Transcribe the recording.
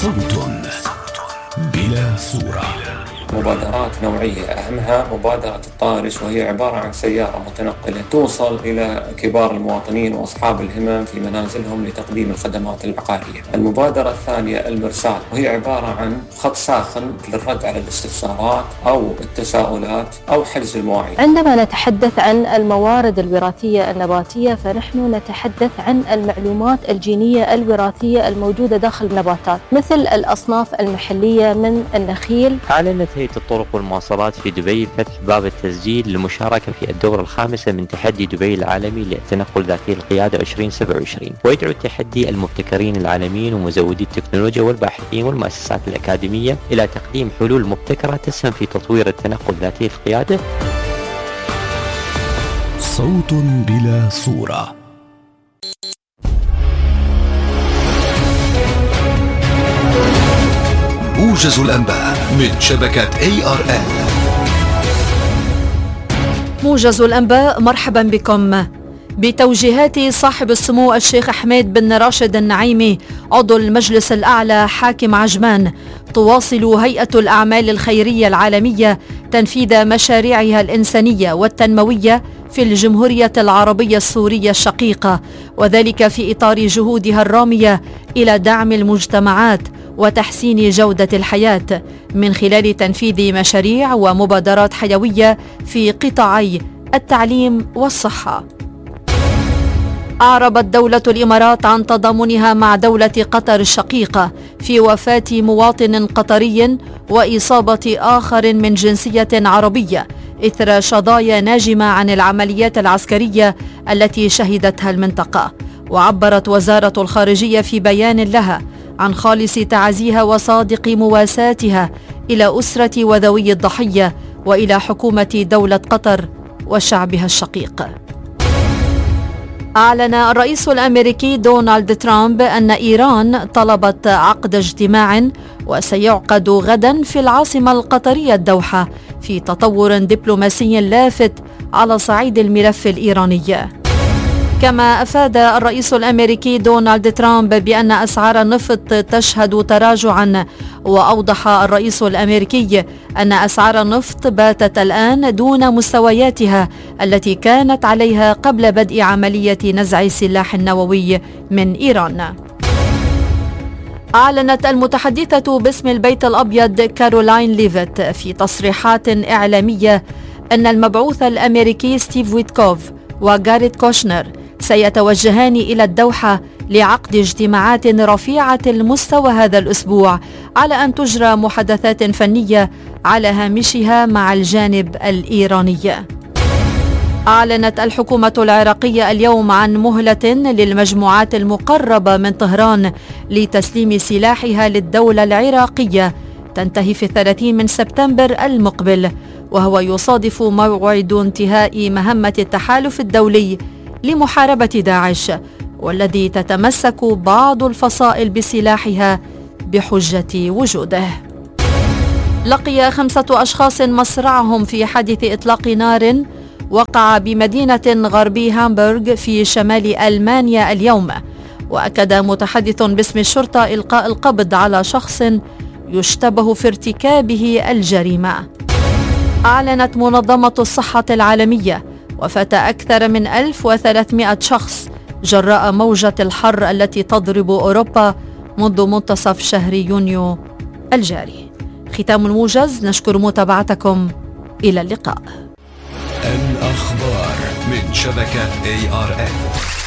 صوت بلا صورة. مبادرات نوعية أهمها مبادرة الطارش، وهي عبارة عن سيارة متنقلة توصل إلى كبار المواطنين وأصحاب الهمم في منازلهم لتقديم الخدمات العقارية. المبادرة الثانية المرسال، وهي عبارة عن خط ساخن للرد على الاستفسارات أو التساؤلات أو حجز المواعيد. عندما نتحدث عن الموارد الوراثية النباتية فنحن نتحدث عن المعلومات الجينية الوراثية الموجودة داخل النباتات، مثل الأصناف المحلية من النخيل. أعلنت هيئة الطرق والمواصلات في دبي فتح باب التسجيل للمشاركة في الدورة الخامسة من تحدي دبي العالمي للتنقل ذاتي القيادة 2027، ويدعو التحدي المبتكرين العالميين ومزودي التكنولوجيا والباحثين والمؤسسات الأكاديمية إلى تقديم حلول مبتكرة تسهم في تطوير التنقل ذاتي القيادة. صوت بلا صورة. موجز الأنباء من شبكة ARN. موجز الأنباء، مرحبا بكم. بتوجيهات صاحب السمو الشيخ حميد بن راشد النعيمي عضو المجلس الأعلى حاكم عجمان، تواصل هيئة الأعمال الخيرية العالمية تنفيذ مشاريعها الإنسانية والتنموية في الجمهورية العربية السورية الشقيقة، وذلك في إطار جهودها الرامية إلى دعم المجتمعات وتحسين جودة الحياة من خلال تنفيذ مشاريع ومبادرات حيوية في قطاعي التعليم والصحة. أعربت دولة الإمارات عن تضامنها مع دولة قطر الشقيقة في وفاة مواطن قطري وإصابة آخر من جنسية عربية إثر شظايا ناجمة عن العمليات العسكرية التي شهدتها المنطقة. وعبرت وزارة الخارجية في بيان لها عن خالص تعازيها وصادق مواساتها إلى أسرة وذوي الضحية وإلى حكومة دولة قطر وشعبها الشقيق. أعلن الرئيس الأمريكي دونالد ترامب أن إيران طلبت عقد اجتماع وسيعقد غدا في العاصمة القطرية الدوحة في تطور دبلوماسي لافت على صعيد الملف الإيراني. كما أفاد الرئيس الأمريكي دونالد ترامب بأن أسعار النفط تشهد تراجعا، وأوضح الرئيس الأمريكي أن أسعار النفط باتت الآن دون مستوياتها التي كانت عليها قبل بدء عملية نزع السلاح النووي من إيران. أعلنت المتحدثة باسم البيت الأبيض كارولاين ليفيت في تصريحات إعلامية أن المبعوث الأمريكي ستيف ويتكوف وغاريت كوشنر سيتوجهان إلى الدوحة لعقد اجتماعات رفيعة المستوى هذا الأسبوع، على أن تجرى محادثات فنية على هامشها مع الجانب الإيراني. أعلنت الحكومة العراقية اليوم عن مهلة للمجموعات المقربة من طهران لتسليم سلاحها للدولة العراقية تنتهي في 30 من سبتمبر المقبل، وهو يصادف موعد انتهاء مهمة التحالف الدولي لمحاربة داعش، والذي تتمسك بعض الفصائل بسلاحها بحجة وجوده. لقي 5 أشخاص مصرعهم في حادث إطلاق نار وقع بمدينة غربي هامبورغ في شمال ألمانيا اليوم، وأكد متحدث باسم الشرطة إلقاء القبض على شخص يشتبه في ارتكابه الجريمة. أعلنت منظمة الصحة العالمية وفاة أكثر من 1300 شخص جراء موجة الحر التي تضرب أوروبا منذ منتصف شهر يونيو الجاري. ختام الموجز، نشكر متابعتكم، إلى اللقاء. الأخبار من شبكة ARN.